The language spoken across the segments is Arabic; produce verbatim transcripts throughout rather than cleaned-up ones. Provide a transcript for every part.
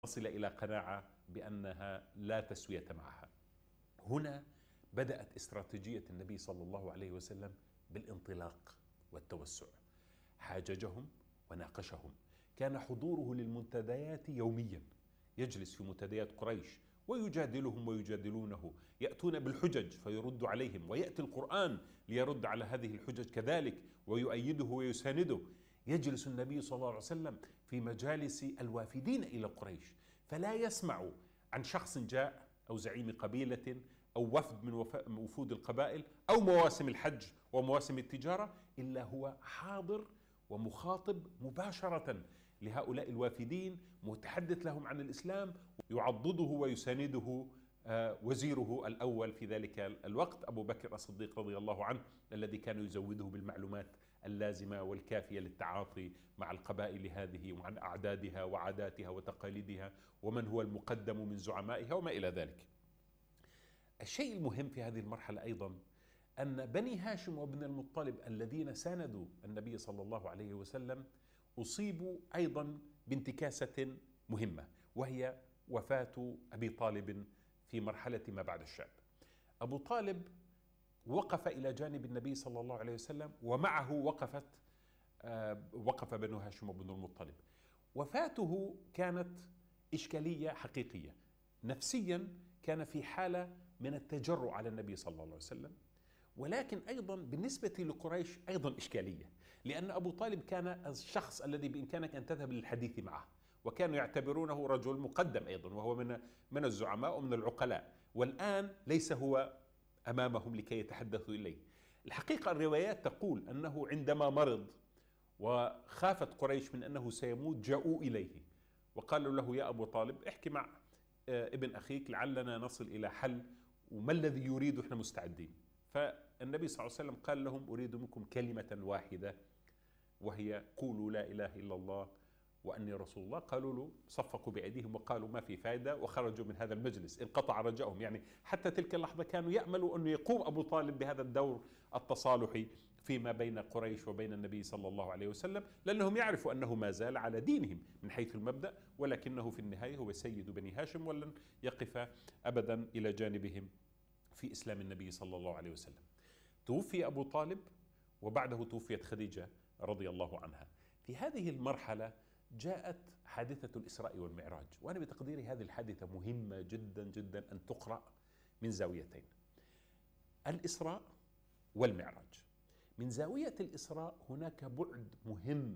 نصل إلى قناعة بأنها لا تسوية معها. هنا بدأت استراتيجية النبي صلى الله عليه وسلم بالانطلاق والتوسع. حاججهم وناقشهم، كان حضوره للمنتديات يوميا، يجلس في منتديات قريش ويجادلهم ويجادلونه، يأتون بالحجج فيرد عليهم، ويأتي القرآن ليرد على هذه الحجج كذلك ويؤيده ويسانده. يجلس النبي صلى الله عليه وسلم في مجالس الوافدين إلى قريش، فلا يسمع عن شخص جاء أو زعيم قبيلة أو وفد من وفود القبائل أو مواسم الحج ومواسم التجارة إلا هو حاضر ومخاطب مباشرة لهؤلاء الوافدين، متحدث لهم عن الإسلام، يعضده ويسانده وزيره الأول في ذلك الوقت أبو بكر الصديق رضي الله عنه، الذي كان يزوده بالمعلومات اللازمة والكافية للتعاطي مع القبائل هذه وعن أعدادها وعاداتها وتقاليدها ومن هو المقدم من زعمائها وما إلى ذلك. الشيء المهم في هذه المرحلة أيضا أن بني هاشم وبن المطلب الذين ساندوا النبي صلى الله عليه وسلم أصيبوا أيضا بانتكاسة مهمة، وهي وفاة أبي طالب في مرحلة ما بعد الشاب. أبو طالب وقف إلى جانب النبي صلى الله عليه وسلم، ومعه وقفت وقف بنو هاشم وبن المطلب. وفاته كانت إشكالية حقيقية. نفسيا كان في حالة من التجرؤ على النبي صلى الله عليه وسلم، ولكن أيضا بالنسبة لقريش أيضا إشكالية، لأن أبو طالب كان الشخص الذي بإمكانك أن تذهب للحديث معه، وكانوا يعتبرونه رجل مقدم أيضا، وهو من من الزعماء ومن العقلاء، والآن ليس هو أمامهم لكي يتحدثوا إليه. الحقيقة الروايات تقول أنه عندما مرض وخافت قريش من أنه سيموت جاءوا إليه وقالوا له: يا أبو طالب احكي مع ابن أخيك لعلنا نصل إلى حل، وما الذي يريد، احنا مستعدين. فالنبي صلى الله عليه وسلم قال لهم: أريد منكم كلمة واحدة، وهي قولوا لا إله إلا الله وأني رسول الله. قالوا له، صفقوا بأيديهم وقالوا ما في فائدة، وخرجوا من هذا المجلس، انقطع رجائهم. يعني حتى تلك اللحظة كانوا يأملوا أن يقوم أبو طالب بهذا الدور التصالحي فيما بين قريش وبين النبي صلى الله عليه وسلم، لأنهم يعرفوا أنه ما زال على دينهم من حيث المبدأ، ولكنه في النهاية هو سيد بني هاشم، ولن يقف أبدا إلى جانبهم في إسلام النبي صلى الله عليه وسلم. توفي أبو طالب، وبعده توفيت خديجة رضي الله عنها. في هذه المرحلة جاءت حادثة الإسراء والمعراج، وأنا بتقديري هذه الحادثة مهمة جدا جدا أن تقرأ من زاويتين. الإسراء والمعراج، من زاوية الإسراء هناك بعد مهم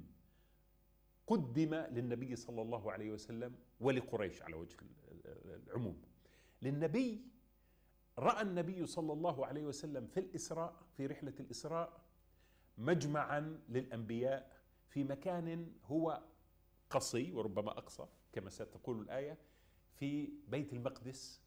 قدم للنبي صلى الله عليه وسلم ولقريش على وجه العموم. للنبي، رأى النبي صلى الله عليه وسلم في الإسراء، في رحلة الإسراء، مجمعا للأنبياء في مكان هو قصي وربما أقصى كما ستقول الآية في بيت المقدس.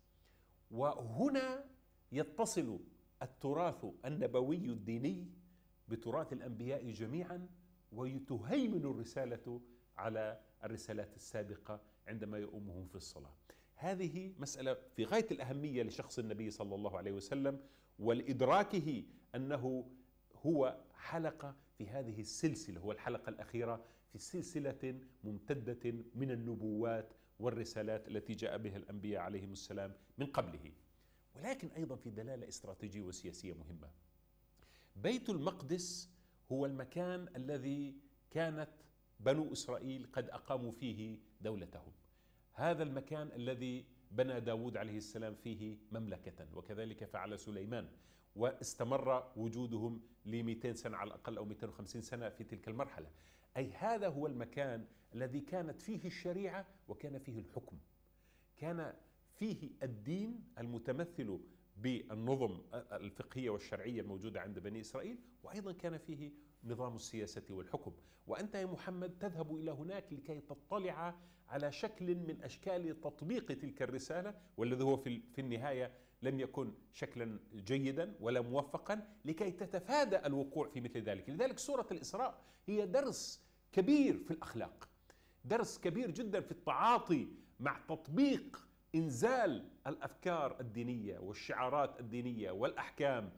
وهنا يتصل التراث النبوي الديني بتراث الأنبياء جميعا، ويتهيمن الرسالة على الرسالات السابقة عندما يؤمهم في الصلاة. هذه مسألة في غاية الأهمية لشخص النبي صلى الله عليه وسلم، ولإدراكه أنه هو حلقة في هذه السلسلة، هو الحلقة الأخيرة في سلسلة ممتدة من النبوات والرسالات التي جاء بها الأنبياء عليهم السلام من قبله. ولكن أيضا في دلالة استراتيجية وسياسية مهمة. بيت المقدس هو المكان الذي كانت بنو إسرائيل قد أقاموا فيه دولتهم، هذا المكان الذي بنى داود عليه السلام فيه مملكة، وكذلك فعل سليمان، واستمر وجودهم لمئتين سنة على الأقل أو مئتين وخمسين سنة في تلك المرحلة. أي هذا هو المكان الذي كانت فيه الشريعة وكان فيه الحكم، كان فيه الدين المتمثل بالنظم الفقهية والشرعية الموجودة عند بني إسرائيل، وأيضا كان فيه نظام السياسة والحكم. وأنت يا محمد تذهب إلى هناك لكي تطلع على شكل من أشكال تطبيق تلك الرسالة، والذي هو في النهاية لم يكن شكلا جيدا ولا موفقا، لكي تتفادى الوقوع في مثل ذلك. لذلك سورة الإسراء هي درس كبير في الأخلاق، درس كبير جدا في التعاطي مع تطبيق إنزال الأفكار الدينية والشعارات الدينية والأحكام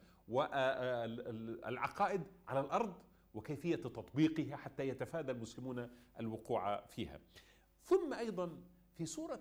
والعقائد على الأرض، وكيفية تطبيقها حتى يتفادى المسلمون الوقوع فيها. ثم أيضا في سورة